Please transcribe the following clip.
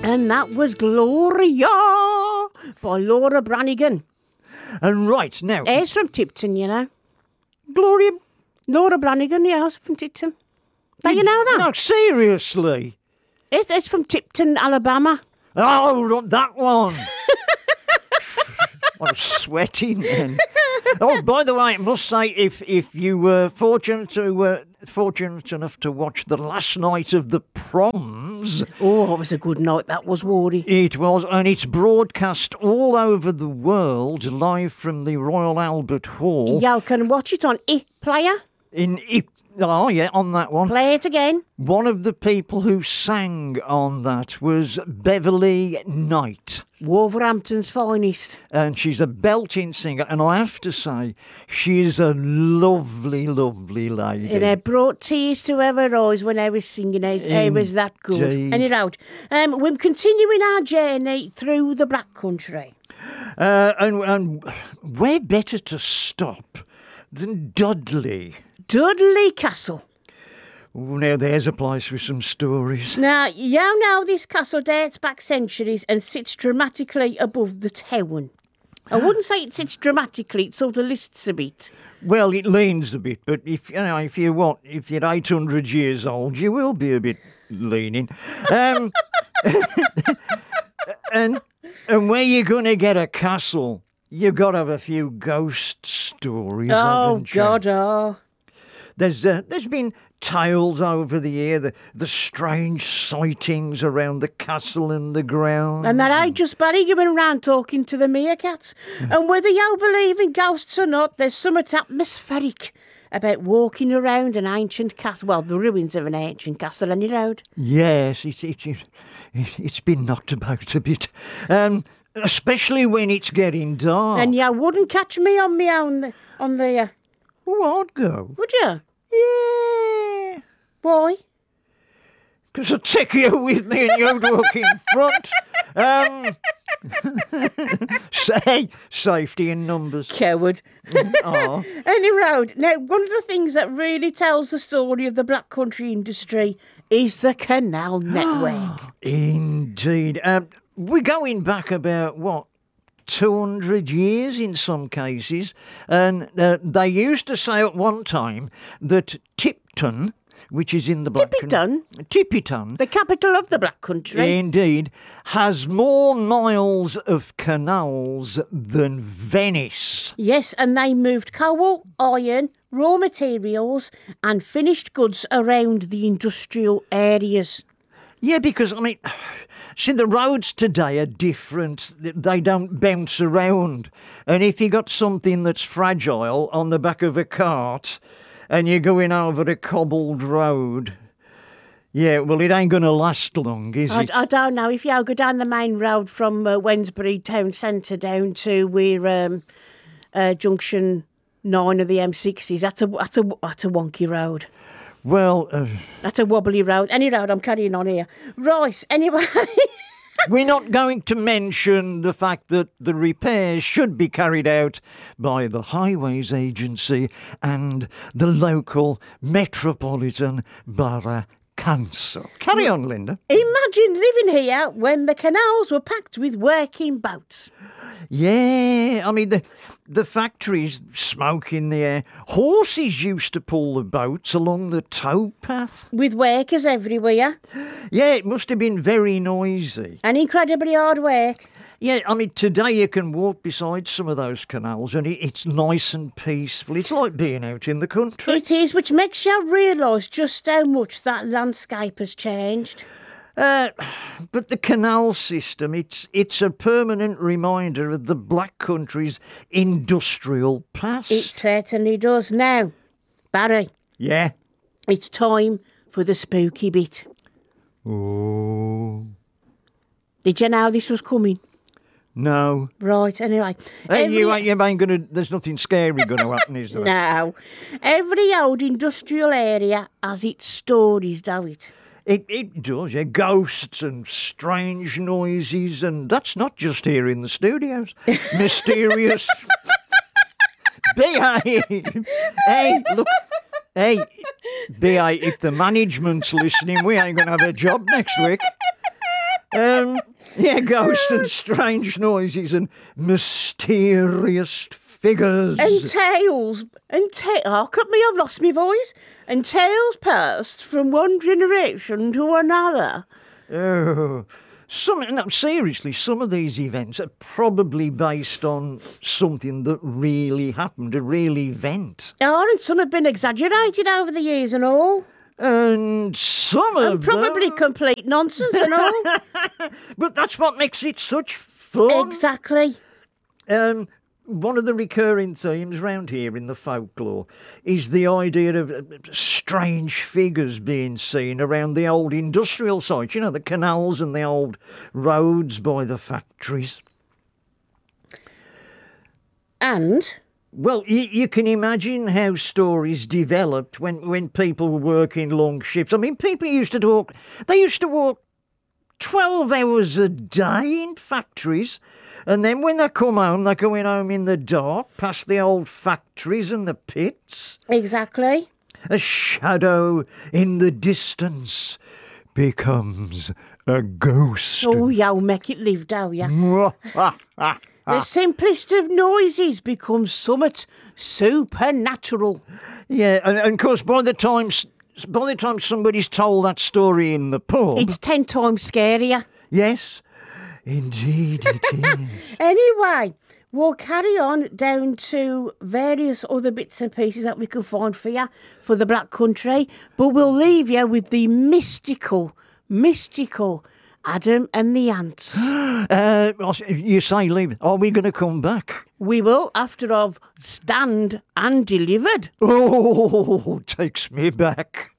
And that was Gloria by Laura Branigan. And right now... It's from Tipton, you know. Gloria... Laura Branigan, yeah, it's from Tipton. Do you know that? No, seriously. It's from Tipton, Alabama. Oh, not that one. I was sweating then. Oh, by the way, I must say, if you were fortunate enough to watch the last night of the proms... Oh, it was a good night, that was, Wardy. It was, and it's broadcast all over the world, live from the Royal Albert Hall. You can watch it on iPlayer. Oh, yeah, on that one. Play it again. One of the people who sang on that was Beverly Knight. Wolverhampton's finest. And she's a belting singer, and I have to say, she's a lovely, lovely lady. And it brought tears to her eyes when I was singing it. It was that good. Anyhow, we're continuing our journey through the Black Country. And where better to stop than Dudley? Dudley Castle. Oh, now there's a place with some stories. Now, you know this castle dates back centuries and sits dramatically above the town. I wouldn't say it sits dramatically, it sort of lists a bit. Well, it leans a bit, but if you're 800 years old, you will be a bit leaning. And where you're going to get a castle, you've got to have a few ghost stories, haven't you? Oh, God, oh. There's been tales over the year, the strange sightings around the castle and the grounds. And that I just Barry going around talking to the meerkats. And whether you believe in ghosts or not, there's something atmospheric about walking around an ancient castle. Well, the ruins of an ancient castle, any road. Yes, it's been knocked about a bit. Especially when it's getting dark. And you wouldn't catch me on my own on the... Oh, I'd go. Would you? Yeah. Why? Because I'd take you with me and you'd walk in front. Say, safety in numbers. Coward. Oh. Any road. Now, one of the things that really tells the story of the Black Country industry is the canal network. Indeed. We're going back about, 200 years in some cases, and they used to say at one time that Tipton, which is in the Black Tippyton? Tippyton, The capital of the Black Country. indeed, has more miles of canals than Venice. Yes, and they moved coal, iron, raw materials and finished goods around the industrial areas. Yeah, because, see, the roads today are different. They don't bounce around. And if you got something that's fragile on the back of a cart and you're going over a cobbled road, yeah, well, it ain't going to last long, is it? I don't know. If you go down the main road from Wednesbury town centre down to where junction 9 of the M60s, that's a wonky road. Well... that's a wobbly road. Any road, I'm carrying on here. Right, anyway... We're not going to mention the fact that the repairs should be carried out by the Highways Agency and the local Metropolitan Borough Council. Carry on, Linda. Imagine living here when the canals were packed with working boats. Yeah, the factories, smoke in the air. Horses used to pull the boats along the towpath. With workers everywhere. Yeah, it must have been very noisy. And incredibly hard work. Yeah, today you can walk beside some of those canals and it's nice and peaceful. It's like being out in the country. It is, which makes you realise just how much that landscape has changed. But the canal system, it's a permanent reminder of the Black Country's industrial past. It certainly does. Now, Barry. Yeah? It's time for the spooky bit. Oh. Did you know this was coming? No. Right, anyway. Hey, you ain't gonna, there's nothing scary gonna happen, is there? No. Every old industrial area has its stories, don't it? It does, yeah. Ghosts and strange noises, and that's not just here in the studios. Mysterious. Behave. Hey, look. Hey, B.A., if the management's listening, we ain't going to have a job next week. Yeah, ghosts and strange noises and mysterious figures. And tales. Oh, cut me, I've lost my voice. And tales passed from one generation to another. Oh, seriously, some of these events are probably based on something that really happened, a real event. Oh, and some have been exaggerated over the years and all. And some of Probably them... complete nonsense and all. But that's what makes it such fun. Exactly. One of the recurring themes round here in the folklore is the idea of strange figures being seen around the old industrial sites, you know, the canals and the old roads by the factories. And? Well, you can imagine how stories developed when people were working long shifts. I mean, people used to walk 12 hours a day in factories. And then when they come home, they're going home in the dark, past the old factories and the pits. Exactly. A shadow in the distance becomes a ghost. Oh, you'll make it live, don't you? The simplest of noises becomes somewhat supernatural. Yeah, and of course, by the time somebody's told that story in the pub... It's 10 times scarier. Yes, indeed it is. Anyway, we'll carry on down to various other bits and pieces that we can find for you for the Black Country, but we'll leave you with the mystical Adam and the Ants. You say leave. Are we going to come back? We will, after I've stand and delivered. Oh, takes me back.